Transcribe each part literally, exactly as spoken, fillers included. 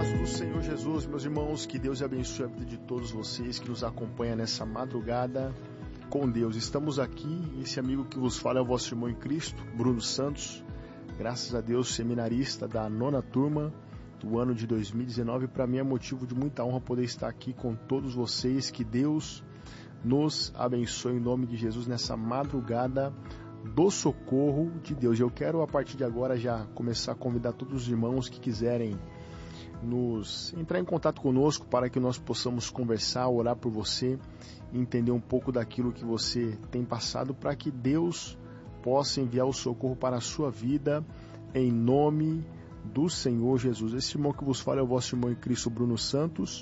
paz do Senhor Jesus, meus irmãos, que Deus abençoe a vida de todos vocês que nos acompanham nessa madrugada com Deus. Estamos aqui, esse amigo que vos fala é o vosso irmão em Cristo, Bruno Santos, graças a Deus, seminarista da nona turma do ano de dois mil e dezenove. Para mim é motivo de muita honra poder estar aqui com todos vocês, que Deus nos abençoe em nome de Jesus nessa madrugada do socorro de Deus. Eu quero a partir de agora já começar a convidar todos os irmãos que quiserem nos entrar em contato conosco para que nós possamos conversar, orar por você, entender um pouco daquilo que você tem passado, para que Deus possa enviar o socorro para a sua vida em nome do Senhor Jesus. Esse irmão que vos fala é o vosso irmão em Cristo, Bruno Santos,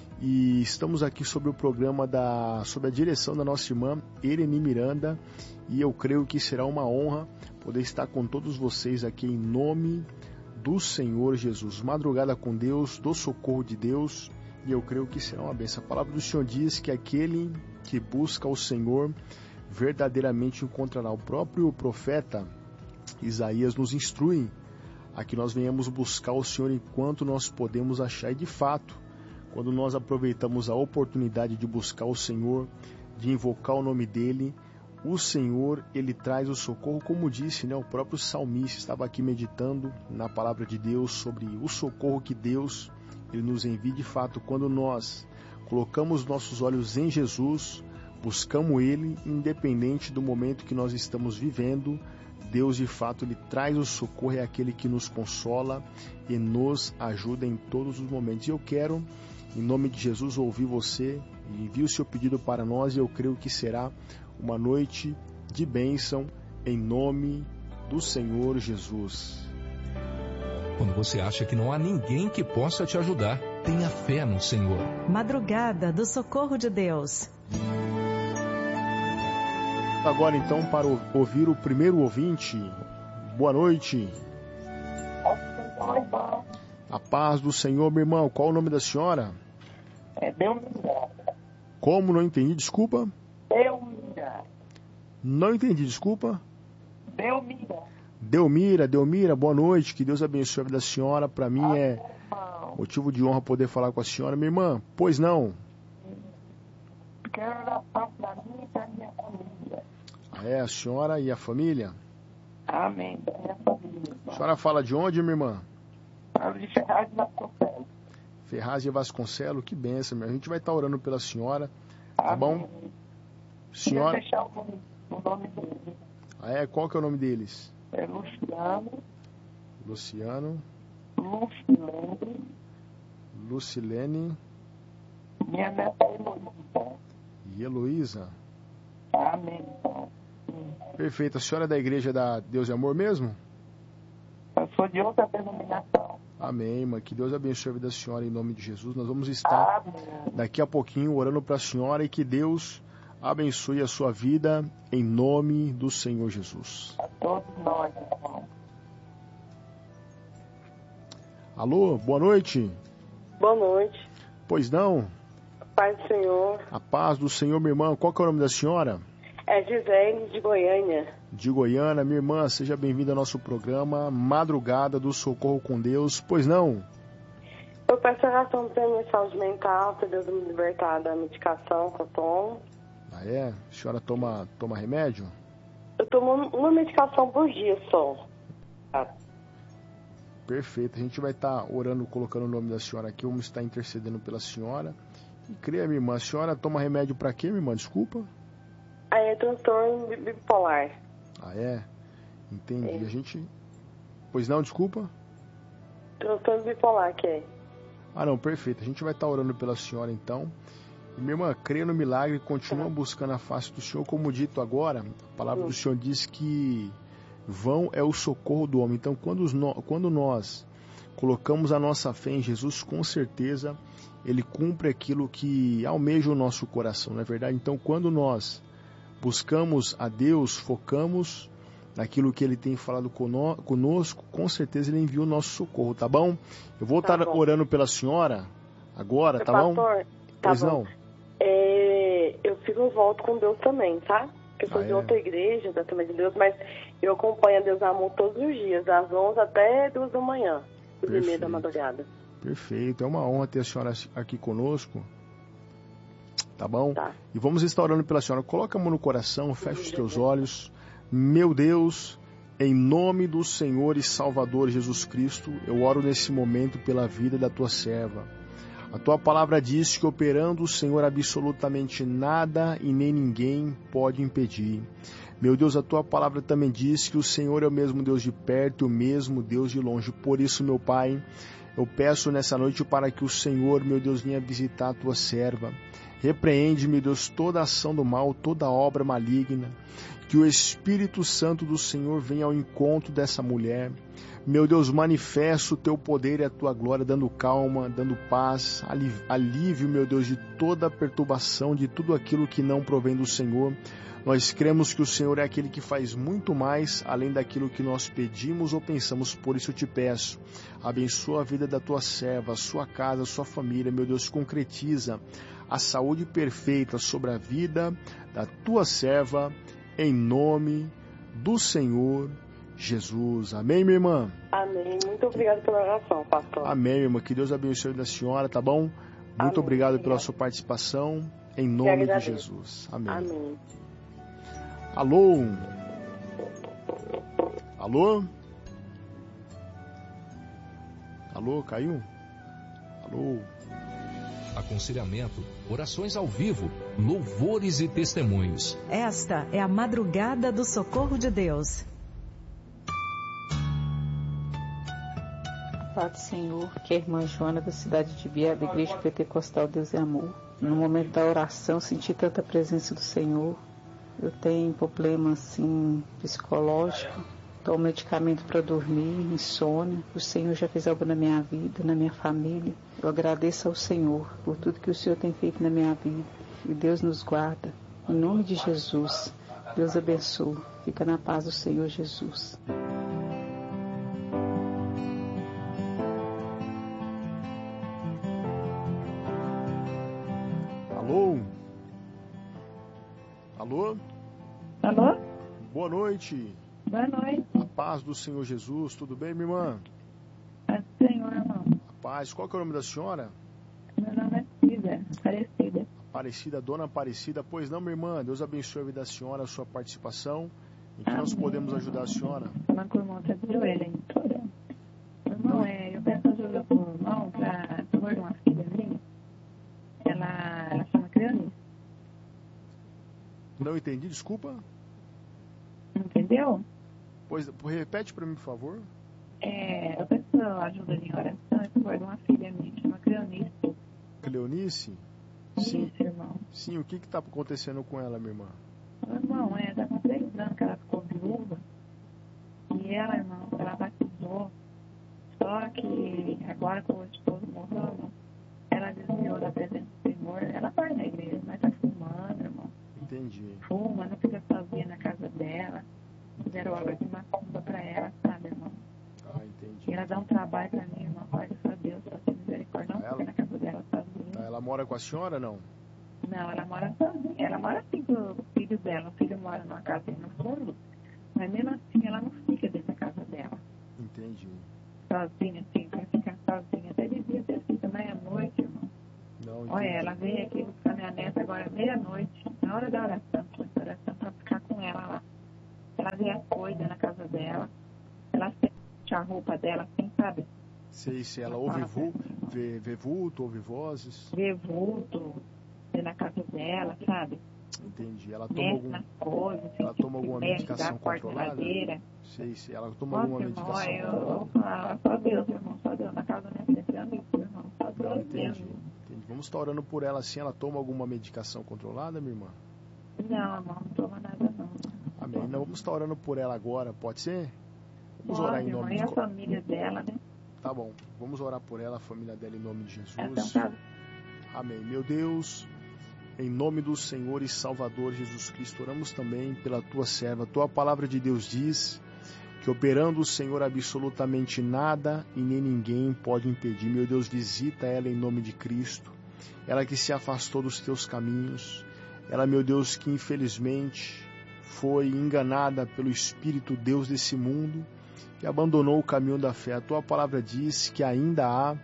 e estamos aqui sobre o programa da, sobre a direção da nossa irmã Ereni Miranda, e eu creio que será uma honra poder estar com todos vocês aqui em nome do Senhor Jesus. Madrugada com Deus, do socorro de Deus, e eu creio que será uma bênção. A palavra do Senhor diz que aquele que busca o Senhor verdadeiramente encontrará. O próprio profeta Isaías nos instrui a que nós venhamos buscar o Senhor enquanto nós podemos achar, e de fato, quando nós aproveitamos a oportunidade de buscar o Senhor, de invocar o nome dEle, o Senhor, Ele traz o socorro, como disse, né, o próprio salmista estava aqui meditando na palavra de Deus sobre o socorro que Deus Ele nos envia. De fato, quando nós colocamos nossos olhos em Jesus, buscamos Ele, independente do momento que nós estamos vivendo, Deus de fato Ele traz o socorro, é aquele que nos consola e nos ajuda em todos os momentos. E eu quero, em nome de Jesus, ouvir você, envie o seu pedido para nós, e eu creio que será uma noite de bênção em nome do Senhor Jesus. Quando você acha que não há ninguém que possa te ajudar, tenha fé no Senhor. Madrugada do socorro de Deus. Agora então para ouvir o primeiro ouvinte. Boa noite. A paz do Senhor, meu irmão. Qual o nome da senhora? É Delmira. Como? Não entendi, desculpa. Delmira. Não entendi, desculpa. Delmira. Delmira, Delmira, boa noite. Que Deus abençoe a vida da senhora. Para mim é motivo de honra poder falar com a senhora. Minha irmã, pois não? Quero oração para mim e para minha família. Ah, é, a senhora e a família? Amém, para minha família. A senhora fala de onde, minha irmã? Falo de Ferraz de Vasconcelos. Ferraz de Vasconcelos, que benção, minha. A gente vai estar orando pela senhora, tá bom? Senhora... Queria deixar o nome, o nome dele. Ah, é? Qual que é o nome deles? É Luciano. Luciano. Lucilene. Lucilene. Minha neta é Heloísa. E Heloísa. Amém. Perfeito. A senhora é da igreja da Deus e Amor mesmo? Eu sou de outra denominação. Amém, irmã. Que Deus abençoe a vida da senhora em nome de Jesus. Nós vamos estar Amém. Daqui a pouquinho orando para a senhora, e que Deus abençoe a sua vida em nome do Senhor Jesus. A todos nós, irmão. Alô, boa noite. Boa noite. Pois não? Paz do Senhor. A paz do Senhor, minha irmã. Qual que é o nome da senhora? É Gisele, de Goiânia. De Goiânia. Minha irmã, seja bem-vinda ao nosso programa Madrugada do Socorro com Deus. Pois não? Eu peço oração para minha saúde mental, para Deus me libertar da medicação que eu tomo. Ah, é? A senhora toma, toma remédio? Eu tomo uma medicação por dia só. Perfeito. A gente vai estar orando, colocando o nome da senhora aqui. Vamos estar intercedendo pela senhora. E creia, minha irmã, a senhora toma remédio para quê, minha irmã? Desculpa. Aí é transtorno bipolar. Ah, é? Entendi. É. A gente... Pois não, desculpa? Transtorno bipolar, que é. Ah, não, perfeito. A gente vai estar orando pela senhora, então. E, minha irmã, creia no milagre, continua buscando a face do Senhor. Como dito agora, a palavra do Senhor diz que vão é o socorro do homem. Então, quando, os no... quando nós colocamos a nossa fé em Jesus, com certeza Ele cumpre aquilo que almeja o nosso coração, não é verdade? Então, quando nós buscamos a Deus, focamos naquilo que Ele tem falado conosco, com certeza Ele envia o nosso socorro, tá bom? Eu vou tá estar bom. orando pela senhora agora, tá Pastor, bom? Tá Pois bom. não? É, eu fico em volta com Deus também, tá? Eu sou Ah, de é? outra igreja, da Assembleia de Deus, mas eu acompanho a Deus Amor todos os dias, das onze até duas da manhã, duas e meia da Perfeito. madrugada. Perfeito, é uma honra ter a senhora aqui conosco. Tá bom? Tá. E vamos estar orando pela senhora. Coloca a mão no coração, fecha os teus olhos. Meu Deus, em nome do Senhor e Salvador Jesus Cristo, eu oro nesse momento pela vida da tua serva. A tua palavra diz que operando o Senhor absolutamente nada e nem ninguém pode impedir. Meu Deus, a tua palavra também diz que o Senhor é o mesmo Deus de perto e o mesmo Deus de longe. Por isso, meu Pai, eu peço nessa noite para que o Senhor, meu Deus, venha visitar a tua serva. Repreende, meu Deus, toda ação do mal, toda obra maligna. Que o Espírito Santo do Senhor venha ao encontro dessa mulher. Meu Deus, manifesta o teu poder e a tua glória, dando calma, dando paz, alívio, meu Deus, de toda perturbação, de tudo aquilo que não provém do Senhor. Nós cremos que o Senhor é aquele que faz muito mais além daquilo que nós pedimos ou pensamos. Por isso eu te peço, abençoa a vida da tua serva, a sua casa, a sua família. Meu Deus, concretiza a saúde perfeita sobre a vida da tua serva, em nome do Senhor Jesus. Amém, minha irmã? Amém. Muito obrigado pela oração, pastor. Amém, minha irmã. Que Deus abençoe a vida da senhora, tá bom? Muito Amém. Obrigado pela sua participação, em nome de Jesus. Amém. Amém. Alô? Alô? Alô, caiu? Alô? Aconselhamento, orações ao vivo, louvores e testemunhos. Esta é a madrugada do socorro de Deus. Pai do Senhor, que é a irmã Joana da cidade de Biá, da Igreja Pentecostal Deus e Amor. No momento da oração, senti tanta presença do Senhor. Eu tenho problema assim psicológico, tomo medicamento para dormir, insônia. O Senhor já fez algo na minha vida, na minha família. Eu agradeço ao Senhor por tudo que o Senhor tem feito na minha vida. E Deus nos guarda. Em nome de Jesus, Deus abençoe. Fica na paz do Senhor Jesus. Alô? Alô? Alô? Boa noite. Boa noite. A paz do Senhor Jesus. Tudo bem, minha irmã? Paz do Senhor, irmão. A paz. Qual que é o nome da senhora? Meu nome é Cida, Aparecida. Aparecida, dona Aparecida. Pois não, minha irmã. Deus abençoe a vida da senhora, a sua participação. Em que Amém. nós podemos ajudar a senhora? Falando com o irmão, tá de joelho aí. Irmão, é, eu peço ajuda pro irmão pra favor de uma filha minha. Ela, ela chama Criança. Não entendi, desculpa. Entendeu? Pois, repete para mim, por favor. É, eu peço ajuda em oração, por favor de uma filha minha, chama Crianice. Cleonice? Sim. Isso, irmão. Sim, o que está acontecendo com ela, minha irmã? Irmão, é, tá com três anos que ela ficou viúva. E ela, irmão, ela batizou. Só que agora que o esposo morreu, ela desviou da presença do Senhor. Ela vai na igreja, mas tá fumando, irmão. Entendi. Fuma, não fica sozinha na casa dela. Fizeram obra de macumba pra ela, sabe, irmão? Ah, entendi. E ela dá um trabalho pra mim, irmão. Olha só Deus, só tem misericórdia. Não Ela? fica na casa dela sozinha. Tá, ela mora com a senhora, não? Não, ela mora sozinha. Ela mora assim com o filho dela. O filho mora numa casa aí no fundo. Mas mesmo assim, ela não fica dentro da casa dela. Entendi. Sozinha, assim, pra ficar sozinha. Até devia ter sido meia-noite, irmão. Não, entendi. Olha, ela veio aqui buscar minha neta agora meia-noite, na hora da oração, da oração, pra ficar com ela lá. Ela vê as coisas na casa dela, ela sente a roupa dela, assim, sabe? Sei se ela ouve vu, vê, vê vulto, ouve vozes. Vê vulto, vê na casa dela, sabe? Entendi. Ela toma Mexe algum, nas coisas, ela toma alguma mexe, medicação dá porta controlada? geladeira. Sei se ela toma Nossa, alguma irmão, medicação. eu, eu falo, só Deus, irmão, só Deus, na casa da minha filha, amigo, irmão, só Não, Deus entendi, mesmo. entendi. Vamos estar orando por ela assim. Ela toma alguma medicação controlada, minha irmã? Não, irmão, não toma nada não. Amém. Não, vamos estar orando por ela agora, pode ser? Vamos Pode, orar em irmão, nome e de a família dela, né? Tá bom. Vamos orar por ela, a família dela, em nome de Jesus. Ela tem um caso. Amém. Meu Deus, em nome do Senhor e Salvador Jesus Cristo, oramos também pela tua serva. Tua palavra de Deus diz que operando o Senhor absolutamente nada e nem ninguém pode impedir. Meu Deus, visita ela em nome de Cristo. Ela que se afastou dos teus caminhos. Ela, meu Deus, que infelizmente foi enganada pelo Espírito Deus desse mundo e abandonou o caminho da fé. A tua palavra diz que ainda há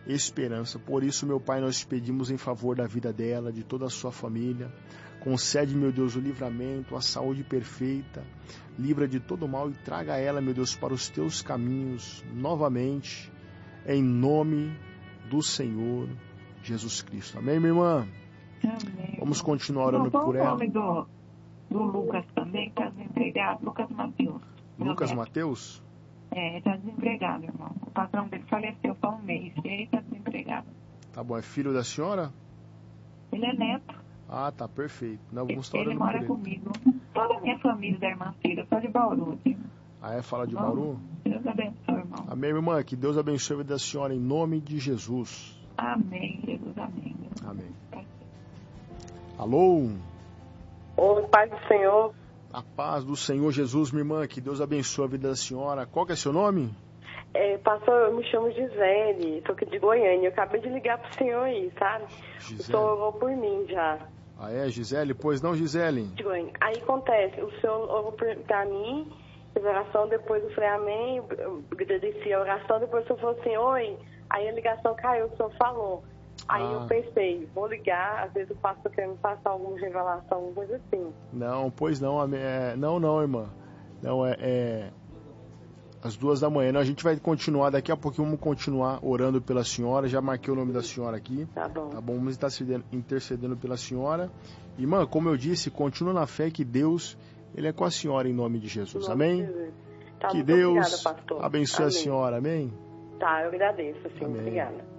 esperança. Por isso, meu Pai, nós te pedimos em favor da vida dela, de toda a sua família. Concede, meu Deus, o livramento, a saúde perfeita, livra de todo mal e traga ela, meu Deus, para os teus caminhos novamente, em nome do Senhor Jesus Cristo. Amém, minha irmã? Amém. Vamos continuar orando Qual por o ela. nome do, do Lucas também, que está desempregado? Lucas Mateus. Lucas Mateus? É, está desempregado, irmão. O patrão dele faleceu há um mês e ele está desempregado. Tá bom, é filho da senhora? Ele é neto. Ah, tá, perfeito. Não, vamos estar Ele orando mora por ele. comigo. Toda a minha família da irmã Cida, só de Bauru. Viu? Ah, é? Fala de Bom, Bauru? Deus abençoe, irmão. Amém, irmã. Que Deus abençoe a vida da senhora em nome de Jesus. Amém, Jesus, amém. Amém. Alô? Ô, Pai do Senhor, A paz do Senhor Jesus, minha irmã. Que Deus abençoe a vida da senhora. Qual que é seu nome? é, pastor, eu me chamo Gisele, sou aqui de Goiânia. Eu acabei de ligar pro senhor aí, sabe? O Gisele. senhor orou por mim já. Ah, é, Gisele? Pois não, Gisele? De Goiânia. Aí acontece, o senhor orou por- pra mim, fez oração, depois eu falei amém, eu- eu agradeci a oração, depois o senhor falou assim, oi, aí a ligação caiu, o senhor falou. Aí Ah. eu pensei, vou ligar, às vezes o pastor quer me passar alguma revelação, alguma coisa assim. Não, pois não. amém. É, não, não, irmã. Não, é, é... Às duas da manhã. Não, a gente vai continuar daqui a pouquinho. Vamos continuar orando pela senhora. Já marquei o nome da senhora aqui. Tá bom. Tá bom? Vamos estar se- intercedendo pela senhora. Irmã, como eu disse, continua na fé que Deus, Ele é com a senhora em nome de Jesus. Em nome Amém? de Jesus. Tá, Que muito Deus obrigada, pastor. abençoe Amém. a senhora. Amém? Tá, eu agradeço, sim, Amém. obrigada.